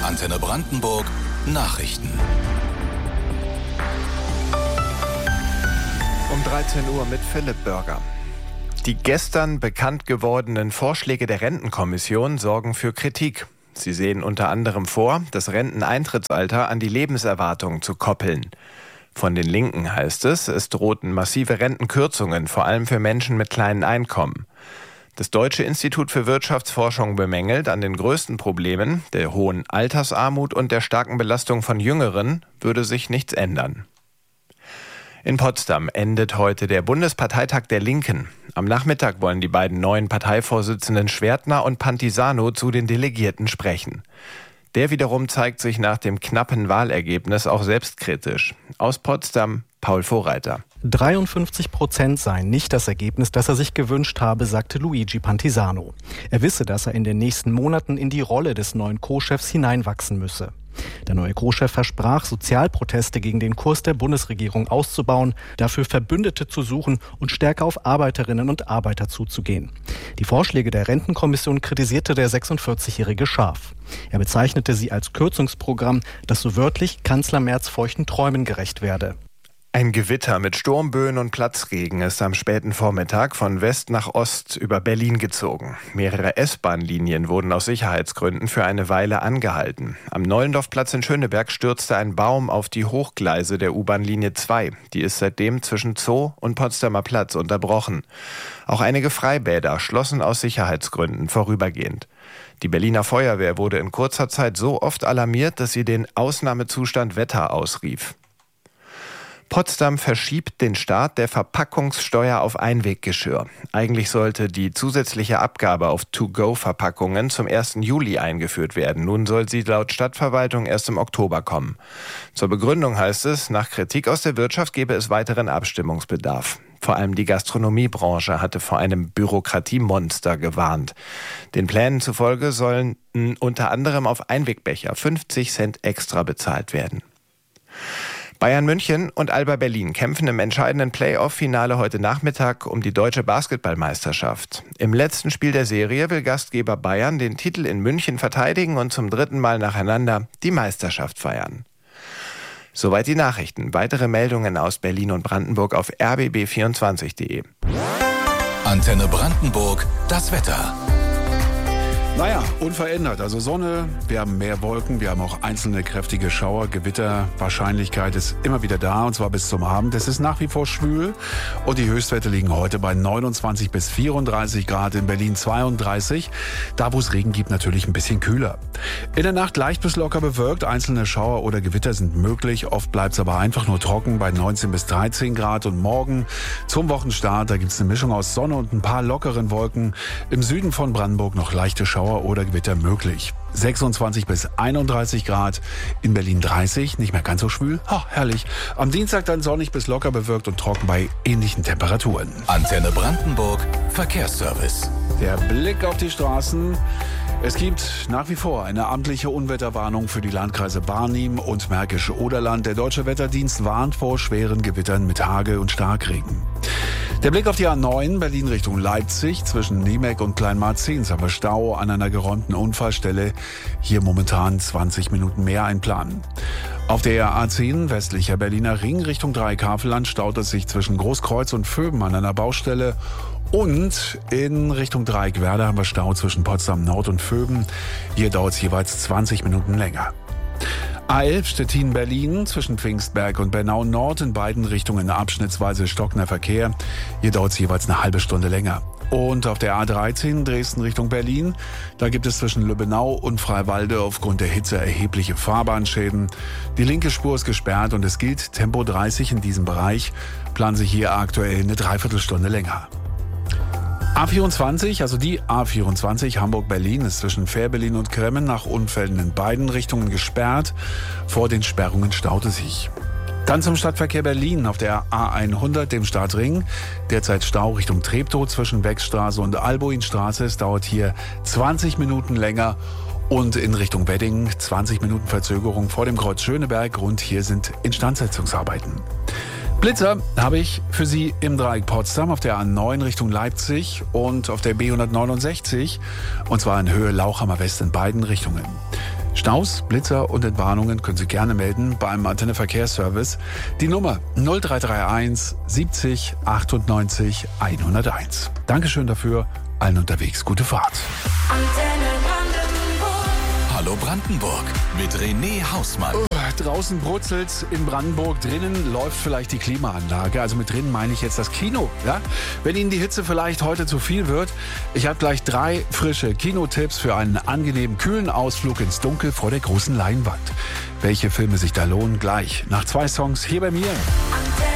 Antenne Brandenburg Nachrichten. Um 13 Uhr mit Philipp Bürger. Die gestern bekannt gewordenen Vorschläge der Rentenkommission sorgen für Kritik. Sie sehen unter anderem vor, das Renteneintrittsalter an die Lebenserwartung zu koppeln. Von den Linken heißt es drohten massive Rentenkürzungen, vor allem für Menschen mit kleinen Einkommen. Das Deutsche Institut für Wirtschaftsforschung bemängelt, an den größten Problemen, der hohen Altersarmut und der starken Belastung von Jüngeren, würde sich nichts ändern. In Potsdam endet heute der Bundesparteitag der Linken. Am Nachmittag wollen die beiden neuen Parteivorsitzenden Schwertner und Pantisano zu den Delegierten sprechen. Der wiederum zeigt sich nach dem knappen Wahlergebnis auch selbstkritisch. Aus Potsdam, Paul Vorreiter. 53% seien nicht das Ergebnis, das er sich gewünscht habe, sagte Luigi Pantisano. Er wisse, dass er in den nächsten Monaten in die Rolle des neuen Co-Chefs hineinwachsen müsse. Der neue Co-Chef versprach, Sozialproteste gegen den Kurs der Bundesregierung auszubauen, dafür Verbündete zu suchen und stärker auf Arbeiterinnen und Arbeiter zuzugehen. Die Vorschläge der Rentenkommission kritisierte der 46-Jährige scharf. Er bezeichnete sie als Kürzungsprogramm, das so wörtlich Kanzler Merz feuchten Träumen gerecht werde. Ein Gewitter mit Sturmböen und Platzregen ist am späten Vormittag von West nach Ost über Berlin gezogen. Mehrere S-Bahn-Linien wurden aus Sicherheitsgründen für eine Weile angehalten. Am Neulendorfplatz in Schöneberg stürzte ein Baum auf die Hochgleise der U-Bahn-Linie 2. Die ist seitdem zwischen Zoo und Potsdamer Platz unterbrochen. Auch einige Freibäder schlossen aus Sicherheitsgründen vorübergehend. Die Berliner Feuerwehr wurde in kurzer Zeit so oft alarmiert, dass sie den Ausnahmezustand Wetter ausrief. Potsdam verschiebt den Start der Verpackungssteuer auf Einweggeschirr. Eigentlich sollte die zusätzliche Abgabe auf To-Go-Verpackungen zum 1. Juli eingeführt werden. Nun soll sie laut Stadtverwaltung erst im Oktober kommen. Zur Begründung heißt es, nach Kritik aus der Wirtschaft gebe es weiteren Abstimmungsbedarf. Vor allem die Gastronomiebranche hatte vor einem Bürokratiemonster gewarnt. Den Plänen zufolge sollen unter anderem auf Einwegbecher 50 Cent extra bezahlt werden. Bayern München und Alba Berlin kämpfen im entscheidenden Play-off-Finale heute Nachmittag um die deutsche Basketballmeisterschaft. Im letzten Spiel der Serie will Gastgeber Bayern den Titel in München verteidigen und zum 3. Mal nacheinander die Meisterschaft feiern. Soweit die Nachrichten. Weitere Meldungen aus Berlin und Brandenburg auf rbb24.de. Antenne Brandenburg, das Wetter. Naja, unverändert. Also Sonne, wir haben mehr Wolken, wir haben auch einzelne kräftige Schauer, Gewitter. Wahrscheinlichkeit ist immer wieder da, und zwar bis zum Abend. Es ist nach wie vor schwül und die Höchstwerte liegen heute bei 29 bis 34 Grad, in Berlin 32. Da, wo es Regen gibt, natürlich ein bisschen kühler. In der Nacht leicht bis locker bewölkt, einzelne Schauer oder Gewitter sind möglich. Oft bleibt es aber einfach nur trocken bei 19 bis 13 Grad. Und morgen zum Wochenstart, da gibt es eine Mischung aus Sonne und ein paar lockeren Wolken. Im Süden von Brandenburg noch leichte Schauer oder Gewitter möglich. 26 bis 31 Grad, in Berlin 30, nicht mehr ganz so schwül. Herrlich. Am Dienstag dann sonnig bis locker bewölkt und trocken bei ähnlichen Temperaturen. Antenne Brandenburg Verkehrsservice. Der Blick auf die Straßen. Es gibt nach wie vor eine amtliche Unwetterwarnung für die Landkreise Barnim und Märkische Oderland. Der Deutsche Wetterdienst warnt vor schweren Gewittern mit Hagel und Starkregen. Der Blick auf die A9 Berlin Richtung Leipzig. Zwischen Niemek und Kleinmarzens haben wir Stau an einer geräumten Unfallstelle. Hier momentan 20 Minuten mehr einplanen. Auf der A10 westlicher Berliner Ring Richtung Dreieck-Havelland staut es sich zwischen Großkreuz und Vöben an einer Baustelle. Und in Richtung Dreieck-Werder haben wir Stau zwischen Potsdam Nord und Vöben. Hier dauert es jeweils 20 Minuten länger. A11 Stettin-Berlin zwischen Pfingstberg und Bernau Nord, in beiden Richtungen abschnittsweise stockender Verkehr. Hier dauert es jeweils eine halbe Stunde länger. Und auf der A13 Dresden Richtung Berlin, da gibt es zwischen Lübbenau und Freiwalde aufgrund der Hitze erhebliche Fahrbahnschäden. Die linke Spur ist gesperrt und es gilt Tempo 30 in diesem Bereich. Planen Sie hier aktuell eine Dreiviertelstunde länger. A24, also die A24 Hamburg-Berlin, ist zwischen Fährberlin und Kremmen nach Unfällen in beiden Richtungen gesperrt. Vor den Sperrungen staut es sich. Dann zum Stadtverkehr Berlin auf der A100, dem Stadtring. Derzeit Stau Richtung Treptow zwischen Wechstraße und Albuinstraße. Es dauert hier 20 Minuten länger. Und in Richtung Wedding 20 Minuten Verzögerung vor dem Kreuz Schöneberg. Und hier sind Instandsetzungsarbeiten. Blitzer habe ich für Sie im Dreieck Potsdam auf der A9 Richtung Leipzig und auf der B169, und zwar in Höhe Lauchhammer West in beiden Richtungen. Staus, Blitzer und Entwarnungen können Sie gerne melden beim Antenne Verkehrsservice. Die Nummer 0331 70 98 101. Dankeschön dafür. Allen unterwegs gute Fahrt. Hallo Brandenburg mit René Hausmann. Draußen brutzelt's in Brandenburg, drinnen läuft vielleicht die Klimaanlage. Also mit drinnen meine ich jetzt das Kino. Ja? Wenn Ihnen die Hitze vielleicht heute zu viel wird, ich habe gleich 3 frische Kinotipps für einen angenehmen, kühlen Ausflug ins Dunkel vor der großen Leinwand. Welche Filme sich da lohnen, gleich nach 2 Songs hier bei mir.